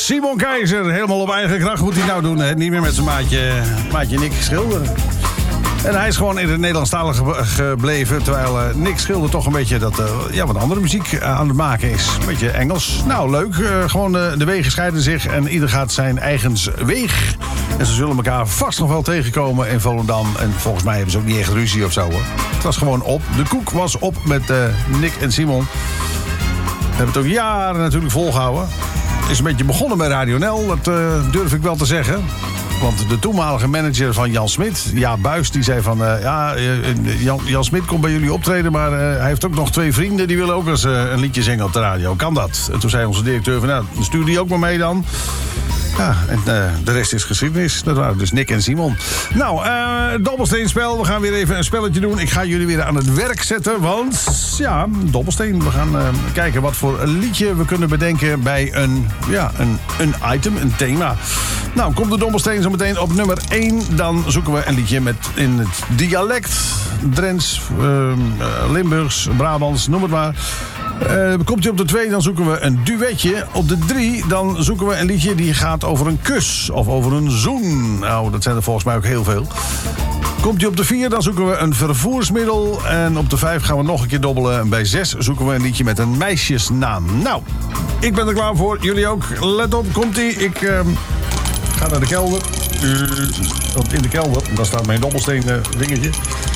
Simon Keizer, helemaal op eigen kracht moet hij nou doen. Hè? Niet meer met zijn maatje Nick Schilder. En hij is gewoon in het Nederlandstalig gebleven. Terwijl Nick Schilder toch een beetje wat andere muziek aan het maken is. Een beetje Engels. Nou, leuk. Gewoon de wegen scheiden zich en ieder gaat zijn eigens weeg. En ze zullen elkaar vast nog wel tegenkomen in Volendam. En volgens mij hebben ze ook niet echt ruzie of zo, hoor. Het was gewoon op. De koek was op met Nick en Simon. We hebben het ook jaren natuurlijk volgehouden. Het is een beetje begonnen bij Radio Nel, dat durf ik wel te zeggen. Want de toenmalige manager van Jan Smit, Jaap Buijs, die zei van... Jan Smit komt bij jullie optreden, maar hij heeft ook nog 2 vrienden... die willen ook eens een liedje zingen op de radio. Kan dat? En toen zei onze directeur van, nou, stuur die ook maar mee dan. Ja, en de rest is geschiedenis. Dat waren dus Nick en Simon. Nou, dobbelsteenspel. We gaan weer even een spelletje doen. Ik ga jullie weer aan het werk zetten, want... ja, dobbelsteen. We gaan kijken wat voor een liedje we kunnen bedenken bij een item, een thema. Nou, komt de dobbelsteen zo meteen op nummer 1. Dan zoeken we een liedje in het dialect. Drents, Limburgs, Brabants, noem het maar. Komt hij op de 2, dan zoeken we een duetje. Op de 3, dan zoeken we een liedje die gaat over een kus of over een zoen. Nou, dat zijn er volgens mij ook heel veel. Komt hij op de 4, dan zoeken we een vervoersmiddel. En op de 5 gaan we nog een keer dobbelen. En bij 6 zoeken we een liedje met een meisjesnaam. Nou, ik ben er klaar voor. Jullie ook. Let op, komt-ie. Ik ga naar de kelder. Want in de kelder, daar staat mijn dobbelsteen dingetje.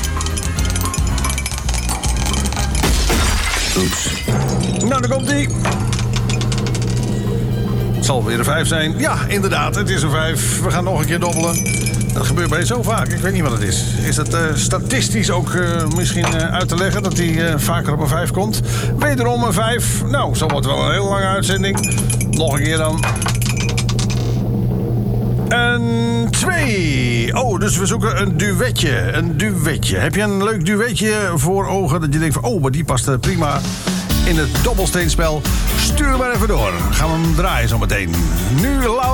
Oeps. Nou, daar komt-ie. Het zal weer een 5 zijn. Ja, inderdaad, het is een 5. We gaan nog een keer dobbelen. Dat gebeurt bij zo vaak. Ik weet niet wat het is. Is het statistisch ook misschien uit te leggen... dat hij vaker op een 5 komt? Wederom een 5. Nou, zo wordt het wel een hele lange uitzending. Nog een keer dan. Een 2. Oh, dus we zoeken een duetje. Een duetje. Heb je een leuk duetje voor ogen dat je denkt van... oh, maar die past prima in het dobbelsteenspel? Stuur maar even door. Gaan we hem draaien zometeen. Nu Laura.